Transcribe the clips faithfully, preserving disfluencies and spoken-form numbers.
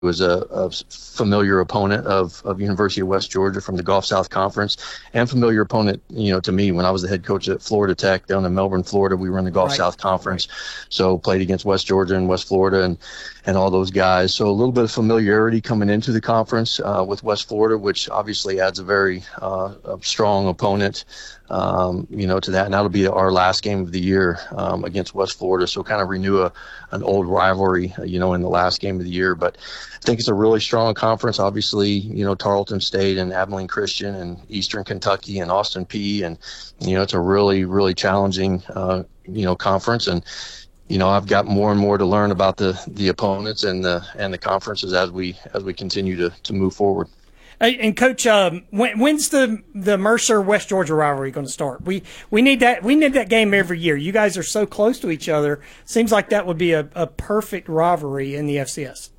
was a, a familiar opponent of, of University of West Georgia from the Gulf South Conference, and familiar opponent, you know, to me when I was the head coach at Florida Tech down in Melbourne, Florida. We were in the Gulf Right. South Conference, so played against West Georgia and West Florida and, and all those guys. So a little bit of familiarity coming into the conference uh, with West Florida, which obviously adds a very uh, a strong opponent, um, you know, to that. And that'll be our last game of the year um, against West Florida. So kind of renew a, an old rivalry, you know, in the last game of the year. But I think it's a really strong conference. Obviously, you know, Tarleton State and Abilene Christian and Eastern Kentucky and Austin Peay. And, you know, it's a really, really challenging, uh, you know, conference. And, you know, I've got more and more to learn about the, the opponents and the and the conferences as we as we continue to, to move forward. Hey, and Coach, um, when, when's the the Mercer West Georgia rivalry going to start? We we need that we need that game every year. You guys are so close to each other. Seems like that would be a, a perfect rivalry in the F C S.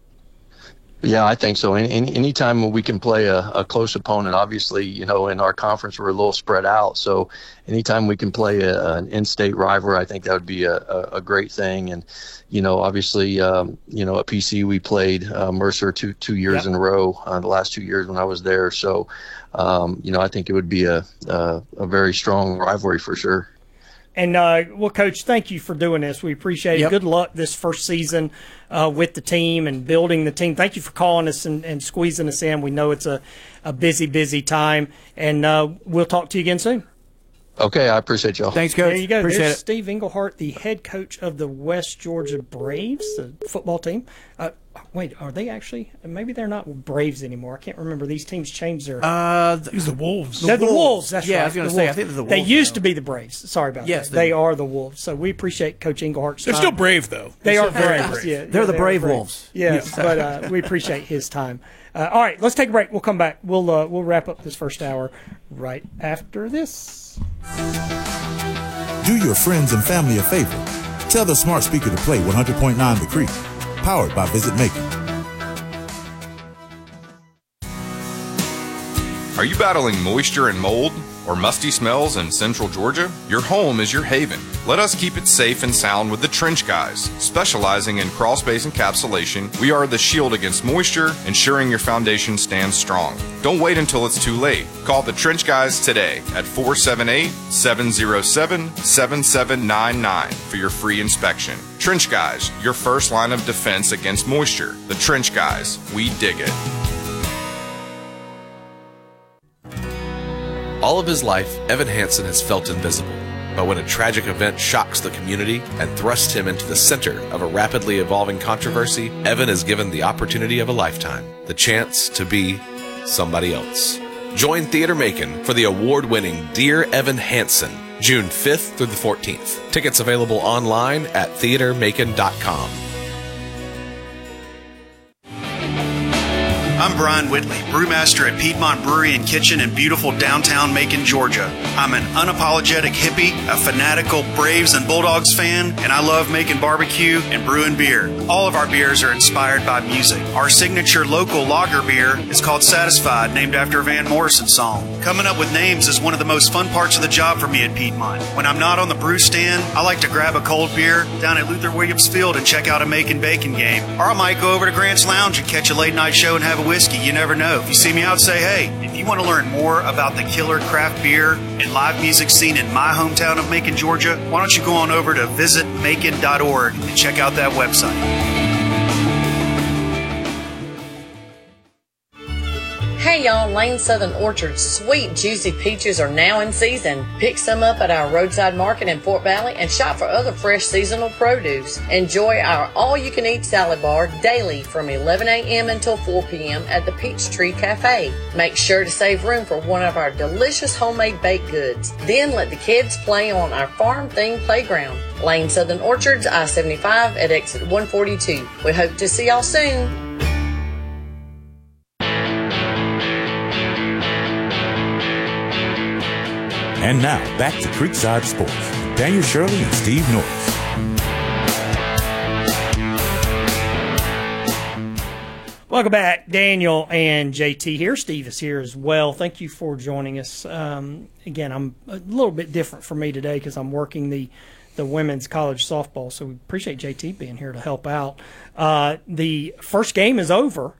Yeah, I think so. Any, any anytime we can play a, a close opponent, obviously, you know, in our conference we're a little spread out. So anytime we can play a, an in-state rival, I think that would be a, a, a great thing. And, you know, obviously, um, you know, at P C we played uh, Mercer two two years yep. in a row, uh, the last two years when I was there. So, um, you know, I think it would be a, a, a very strong rivalry for sure. And, uh, well, Coach, thank you for doing this. We appreciate it. Yep. Good luck this first season uh, with the team and building the team. Thank you for calling us and, and squeezing us in. We know it's a, a busy, busy time. And uh, we'll talk to you again soon. Okay, I appreciate y'all. Thanks, Coach. There you go. Appreciate There's it. Steve Englehart, the head coach of the West Georgia Braves, the football team. Uh, wait, are they actually? Maybe they're not Braves anymore. I can't remember. These teams changed their. Uh, It was the Wolves. They're the Wolves. That's yeah, right. I was going to the say, Wolves. I think they're the They Wolves used now. to be the Braves. Sorry about Yes, that. they They do. are the Wolves. So we appreciate Coach Englehart's They're time. still brave, though. They They're are still very Braves. Yeah, They're yeah, the they are Brave Braves. Wolves. Yes, but uh, we appreciate his time. Uh, all right, let's take a break. We'll come back. We'll uh, we'll wrap up this first hour right after this. Do your friends and family a favor. Tell the smart speaker to play one hundred point nine The Creek, powered by Visit Macon. Are you battling moisture and mold or musty smells in central Georgia? Your home is your haven. Let us keep it safe and sound with the Trench Guys. Specializing in crawl space encapsulation, we are the shield against moisture, ensuring your foundation stands strong. Don't wait until it's too late. Call the Trench Guys today at four seven eight, seven zero seven, seven seven nine nine for your free inspection. Trench Guys, your first line of defense against moisture. The Trench Guys, we dig it. All of his life, Evan Hansen has felt invisible. But when a tragic event shocks the community and thrusts him into the center of a rapidly evolving controversy, Evan is given the opportunity of a lifetime, the chance to be somebody else. Join Theater Macon for the award-winning Dear Evan Hansen, June fifth through the fourteenth. Tickets available online at theater macon dot com. I'm Brian Whitley, brewmaster at Piedmont Brewery and Kitchen in beautiful downtown Macon, Georgia. I'm an unapologetic hippie, a fanatical Braves and Bulldogs fan, and I love making barbecue and brewing beer. All of our beers are inspired by music. Our signature local lager beer is called Satisfied, named after a Van Morrison song. Coming up with names is one of the most fun parts of the job for me at Piedmont. When I'm not on the brew stand, I like to grab a cold beer down at Luther Williams Field and check out a Macon Bacon game. Or I might go over to Grant's Lounge and catch a late night show and have a whiskey. You never know. If you see me out, say hey. If you want to learn more about the killer craft beer and live music scene in my hometown of Macon, Georgia, why don't you go on over to visit macon dot org and check out that website. Hey y'all, Lane Southern Orchard's sweet, juicy peaches are now in season. Pick some up at our roadside market in Fort Valley and shop for other fresh seasonal produce. Enjoy our all-you-can-eat salad bar daily from eleven a.m. until four p.m. at the Peachtree Cafe. Make sure to save room for one of our delicious homemade baked goods. Then let the kids play on our farm-themed playground. Lane Southern Orchards, I seventy-five at exit one forty-two. We hope to see y'all soon. And now, back to Creekside Sports. Daniel Shirley and Steve Norris. Welcome back. Daniel and J T here. Steve is here as well. Thank you for joining us. Um, again, I'm a little bit different for me today because I'm working the the women's college softball. So we appreciate J T being here to help out. Uh, the first game is over.